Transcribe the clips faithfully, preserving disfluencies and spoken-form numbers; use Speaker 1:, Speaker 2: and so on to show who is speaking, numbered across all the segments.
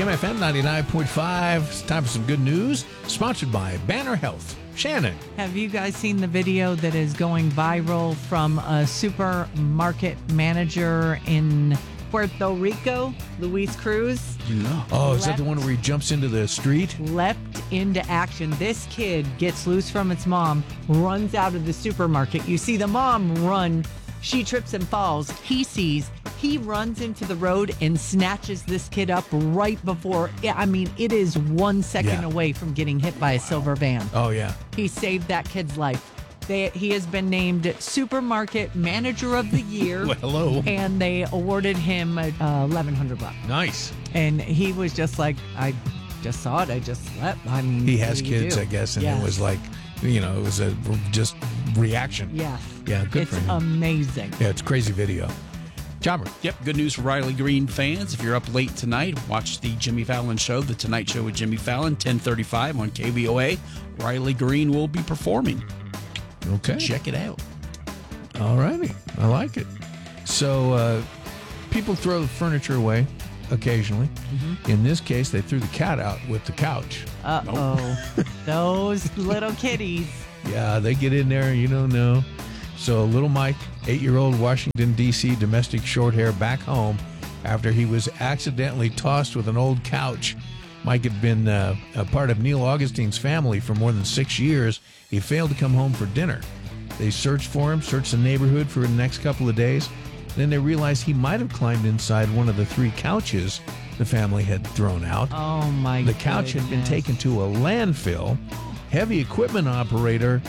Speaker 1: Kim F M ninety-nine point five. It's time for some good news. Sponsored by Banner Health. Shannon.
Speaker 2: Have you guys seen the video that is going viral from a supermarket manager in Puerto Rico, Luis Cruz?
Speaker 1: No. Oh, is that the one where he jumps into the street?
Speaker 2: Leapt into action. This kid gets loose from its mom, runs out of the supermarket. You see the mom run. She trips and falls. He sees. He runs into the road and snatches this kid up right before. I mean, it is one second
Speaker 1: Yeah.
Speaker 2: away from getting hit by a silver van.
Speaker 1: Oh, yeah.
Speaker 2: He saved that kid's life. They, he has been named Supermarket Manager of the Year.
Speaker 1: Well, hello.
Speaker 2: And they awarded him uh, eleven hundred bucks.
Speaker 1: Nice.
Speaker 2: And he was just like, I just saw it. I just slept. I mean,
Speaker 1: He
Speaker 2: what
Speaker 1: has
Speaker 2: do you
Speaker 1: kids,
Speaker 2: do?
Speaker 1: I guess, and
Speaker 2: Yes.
Speaker 1: it was like, you know, it was a just reaction.
Speaker 2: Yes.
Speaker 1: Yeah, good
Speaker 2: it's
Speaker 1: for him.
Speaker 2: amazing.
Speaker 1: Yeah, it's a crazy video. Jobber.
Speaker 3: Yep, good news for Riley Green fans. If you're up late tonight, watch the Jimmy Fallon Show, The Tonight Show with Jimmy Fallon, ten thirty-five on K V O A. Riley Green will be performing.
Speaker 1: Okay.
Speaker 3: Check it out.
Speaker 1: All righty. I like it. So uh, people throw the furniture away occasionally.
Speaker 2: Mm-hmm.
Speaker 1: In this case, they threw the cat out with the couch.
Speaker 2: Uh-oh. Those little kitties.
Speaker 1: Yeah, they get in there, you don't know. So little Mike, eight-year-old Washington, D C domestic short hair, back home after he was accidentally tossed with an old couch. Mike had been uh, a part of Neil Augustine's family for more than six years. He failed to come home for dinner. They searched for him, searched the neighborhood for the next couple of days. Then they realized he might have climbed inside one of the three couches the family had thrown out.
Speaker 2: Oh, my
Speaker 1: The couch had been
Speaker 2: goodness.
Speaker 1: taken to a landfill. Heavy equipment operator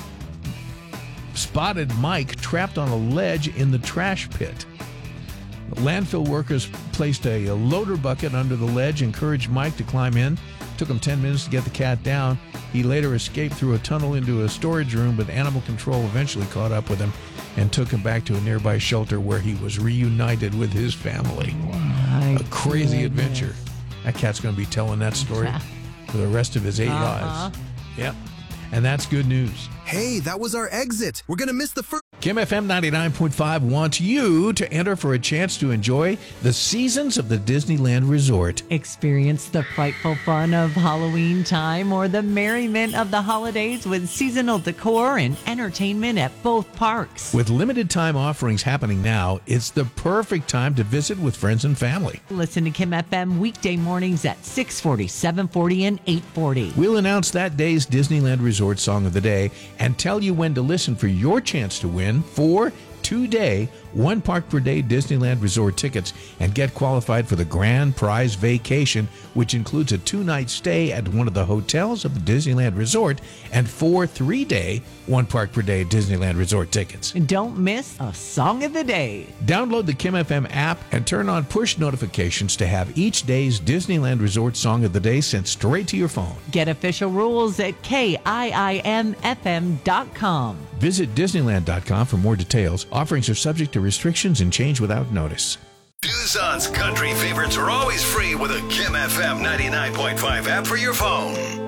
Speaker 1: spotted Mike trapped on a ledge in the trash pit. Landfill workers placed a, a loader bucket under the ledge, encouraged Mike to climb in. Took him ten minutes to get the cat down. He later escaped through a tunnel into a storage room, but animal control eventually caught up with him and took him back to a nearby shelter where he was reunited with his family.
Speaker 2: My
Speaker 1: A crazy
Speaker 2: goodness.
Speaker 1: adventure. That cat's going to be telling that story for the rest of his eight
Speaker 2: Uh-huh.
Speaker 1: lives. Yep. And that's good news.
Speaker 4: Hey, that was our exit. We're going to miss the first.
Speaker 1: Kim F M ninety-nine point five wants you to enter for a chance to enjoy the seasons of the Disneyland Resort.
Speaker 2: Experience the frightful fun of Halloween time or the merriment of the holidays with seasonal decor and entertainment at both parks.
Speaker 1: With limited time offerings happening now, it's the perfect time to visit with friends and family.
Speaker 2: Listen to Kim F M weekday mornings at six forty, seven forty, and eight forty.
Speaker 1: We'll announce that day's Disneyland Resort Song of the Day and tell you when to listen for your chance to win four two-day, one park per day Disneyland Resort tickets and get qualified for the grand prize vacation, which includes a two-night stay at one of the hotels of the Disneyland Resort and four three-day, one park per day Disneyland Resort tickets.
Speaker 2: Don't miss a Song of the Day.
Speaker 1: Download the Kim F M app and turn on push notifications to have each day's Disneyland Resort Song of the Day sent straight to your phone.
Speaker 2: Get official rules at K I I M F M dot com.
Speaker 1: Visit Disneyland dot com for more details. Offerings are subject to restrictions and change without notice.
Speaker 5: Tucson's country favorites are always free with a Kim F M ninety-nine point five app for your phone.